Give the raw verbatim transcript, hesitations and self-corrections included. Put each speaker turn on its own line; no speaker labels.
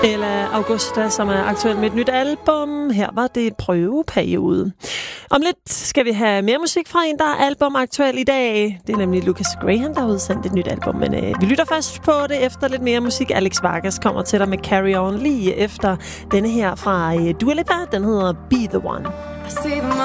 Eller Augusta, som er aktuel med et nyt album. Her var det prøveperiode. Om lidt skal vi have mere musik fra en, der er album aktuel i dag. Det er nemlig Lucas Graham, der har udsendt et nyt album. Men øh, vi lytter først på det efter lidt mere musik. Alex Vargas kommer til dig med Carry On lige efter denne her fra øh, Dua Lipa. Den hedder Be The One.